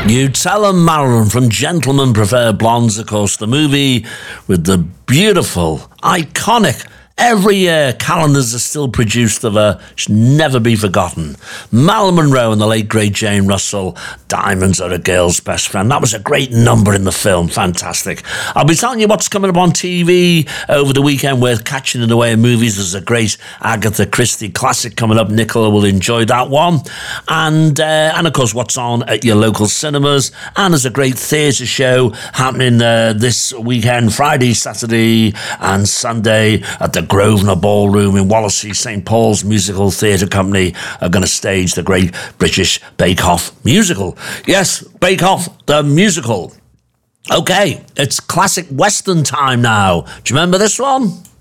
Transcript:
You Tell 'Em Marilyn from Gentlemen Prefer Blondes, of course, the movie with the beautiful, iconic, every year calendars are still produced of her, should never be forgotten. Marilyn Monroe and the late great Jane Russell, Diamonds Are a Girl's Best Friend. That was a great number in the film, fantastic. I'll be telling you what's coming up on TV over the weekend. We're catching in the way of movies. There's a great Agatha Christie classic coming up. Nicola will enjoy that one. And of course, what's on at your local cinemas. And there's a great theatre show happening this weekend, Friday, Saturday and Sunday at the Grosvenor Ballroom in Wallasey. St Paul's Musical Theatre Company are going to stage the Great British Bake Off musical. Yes, Bake Off, the musical. Okay, it's classic Western time now. Do you remember this one?